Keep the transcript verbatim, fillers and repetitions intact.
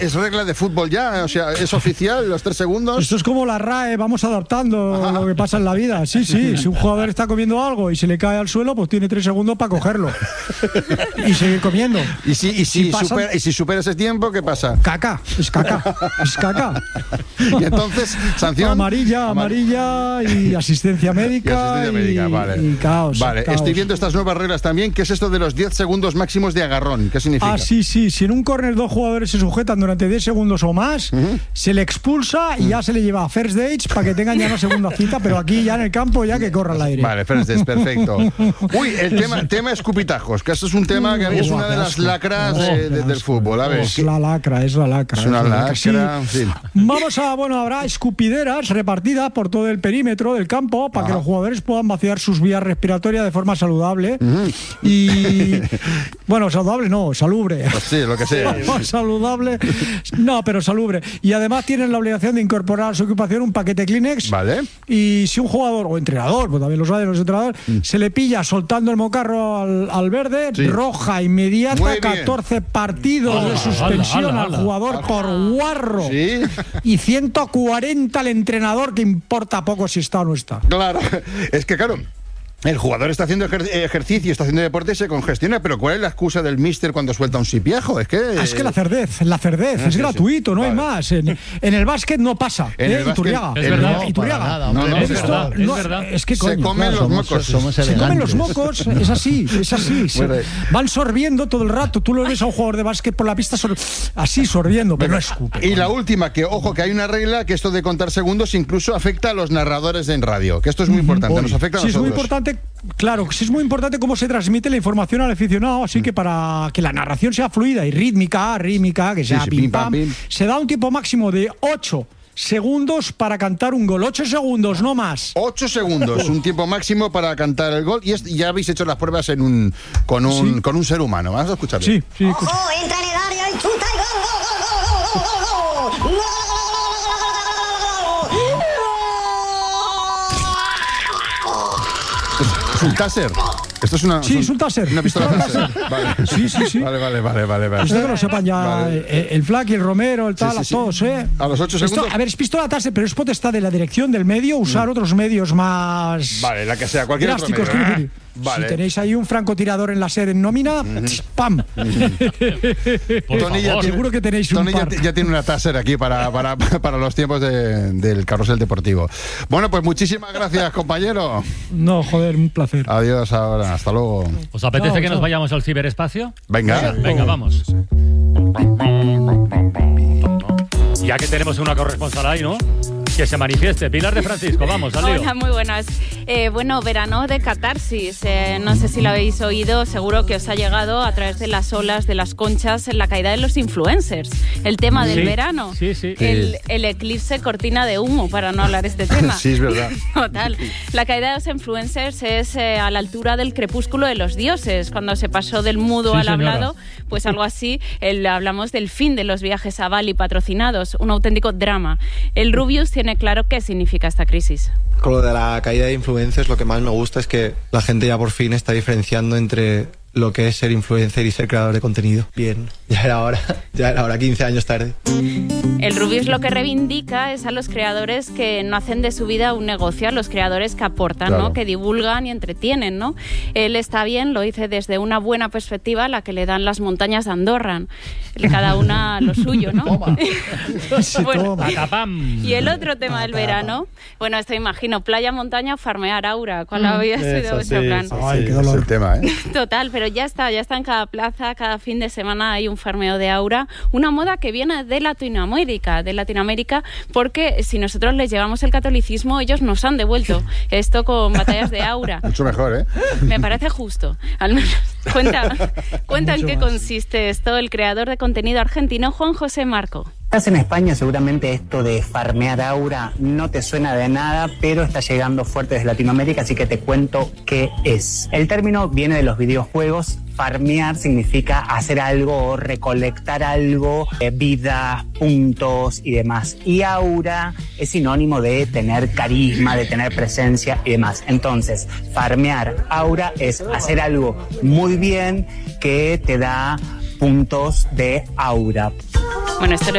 es regla de fútbol ya, o sea, es oficial, los tres segundos. Esto es como la R A E, vamos adaptando Ajá. lo que pasa en la vida. Sí, sí, si un jugador está comiendo algo y se le cae al suelo, pues tiene tres segundos para cogerlo y seguir comiendo. ¿Y si, y si, si, pasan... supera, y si supera ese tiempo, qué pasa? Caca, es caca, es caca. Y entonces, sanción. Amarilla, amarilla y asistencia médica. Y asistencia médica, y, vale. Y caos. Vale, caos. Estoy viendo estas nuevas reglas también. ¿Qué es esto de los diez segundos máximos de agarrón? ¿Qué significa? Ah, sí, sí. Si en un córner dos jugadores se sujetan durante diez segundos o más, uh-huh. se le expulsa y ya se le lleva a first dates para que tengan ya una segunda cita, pero aquí ya en el campo ya que corra al aire. Vale, first dates, perfecto. Uy, el tema, tema escupitajos, que esto es un tema que es una de las lacras oh, de, de, del fútbol. A ver, es la lacra, es la lacra. Es una es lacra. lacra sí. Sí. Vamos a, bueno, habrá escupideras repartidas por todo el perímetro del campo para Ajá. que los jugadores puedan vaciar sus vías respiratorias de forma saludable. Uh-huh. Y, bueno, saludable no, salubre. Pues sí, lo que sea. No, saludable, no, pero salubre. Y además tienen la obligación de incorporar a su ocupación un paquete Kleenex. Vale. Y si un jugador o entrenador, pues también lo saben los entrenadores, mm. se le pilla soltando el mocarro al, al verde, sí. roja inmediata, catorce partidos ala, de suspensión ala, ala, ala. al jugador ala. por guarro. ¿Sí? Y ciento cuarenta al entrenador, que importa poco si está o no está. Claro, es que claro, el jugador está haciendo ejer- ejercicio, está haciendo deporte y se congestiona, pero ¿cuál es la excusa del míster cuando suelta un sipiajo? Es que... Ah, es que la cerdez, la cerdez, ah, es sí, gratuito, sí. no vale. hay más. En, en el básquet no pasa, en ¿eh? el Iturriaga. Es verdad, no, Iturriaga. Nada, no, no, es, es, verdad, no, es verdad. Es que coño, se comen claro, los mocos. Somos, somos se comen los mocos, es así, es así. Se, van sorbiendo todo el rato. Tú lo ves a un jugador de básquet por la pista sor, así sorbiendo, pero, pero no escupe. Y coño. La última, que ojo, que hay una regla que esto de contar segundos incluso afecta a los narradores en radio, que esto es muy importante, Uy. nos afecta a sí, nosotros. Es muy importante, claro, sí es muy importante cómo se transmite la información al aficionado, así mm. que para que la narración sea fluida y rítmica, rítmica, que sea sí, sí, pim, pam, pim. se da un tiempo máximo de ocho segundos para cantar un gol. ocho segundos, no más. ocho segundos, un tiempo máximo para cantar el gol. Y es, ya habéis hecho las pruebas en un con un sí. con un ser humano. Vamos a escucharlo. Sí, sí. Ojo, entra en el área y chuta y gol, gol, gol, gol, gol, gol, gol. Es un taser. Esto es una. Sí, es un taser. Una pistola taser. Vale. Sí, sí, sí. Vale, vale, vale, vale. vale. Ustedes que lo sepan ya, vale. el, el Flack y el Romero, el tal, sí, sí, sí. a todos, ¿eh? A los ocho segundos. Esto, a ver, es pistola taser, pero es potestad de la dirección del medio usar mm. otros medios más. Vale, la que sea, cualquier drásticos, otro medio. Decir, vale. Si tenéis ahí un francotirador en la sede en nómina, mm-hmm. ¡pam! Mm-hmm. Tony ya tiene, seguro que tenéis Tony un par. Ya, ya tiene una taser aquí para, para, para los tiempos de, del carrusel deportivo. Bueno, pues muchísimas gracias, compañero. No, joder, un placer. Adiós ahora, hasta luego. ¿Os apetece chao, que chao. nos vayamos al ciberespacio? Venga. Venga, vamos. Ya que tenemos una corresponsal ahí, ¿no? Que se manifieste. Pilar de Francisco, vamos, al lío. Hola, muy buenas. Eh, bueno, verano de catarsis. Eh, no sé si lo habéis oído, seguro que os ha llegado a través de las olas, de las conchas, en la caída de los influencers. El tema del sí, verano. Sí, sí. El, el eclipse cortina de humo, para no hablar de este tema. Sí, es verdad. Total. La caída de los influencers es eh, a la altura del crepúsculo de los dioses, cuando se pasó del mudo sí, al señora. hablado, pues algo así. El, hablamos del fin de los viajes a Bali patrocinados, un auténtico drama. El Rubius tiene claro qué significa esta crisis. Con lo de la caída de influencers, lo que más me gusta es que la gente ya por fin está diferenciando entre lo que es ser influencer y ser creador de contenido. Bien, ya era hora, ya era hora, quince años tarde. El Rubius lo que reivindica es a los creadores que no hacen de su vida un negocio, a los creadores que aportan, claro. ¿no? Que divulgan y entretienen, ¿no? Él está bien, lo dice desde una buena perspectiva, la que le dan las montañas de Andorra. Cada una lo suyo, ¿no? Toma. Bueno, y, y el otro tema del verano, bueno, esto imagino, playa, montaña, farmear, Aura. ¿Cuál había sido vuestro plan? Ay, qué dolor. Es el tema, ¿eh? Total, pero ya está, ya está en cada plaza, cada fin de semana hay un farmeo de Aura, una moda que viene de Latinoamérica, de Latinoamérica, porque si nosotros les llevamos el catolicismo, ellos nos han devuelto esto con batallas de Aura. Mucho mejor, ¿eh? Me parece justo, al menos. Cuenta, cuenta en qué consiste esto el creador de contenido argentino Juan José Marco. Estás en España, seguramente esto de farmear Aura no te suena de nada, pero está llegando fuerte desde Latinoamérica, así que te cuento qué es. El término viene de los videojuegos. Farmear significa hacer algo o recolectar algo, eh, vidas, puntos y demás. Y Aura es sinónimo de tener carisma, de tener presencia y demás. Entonces, farmear Aura es hacer algo muy bien que te da puntos de Aura. Bueno, esto le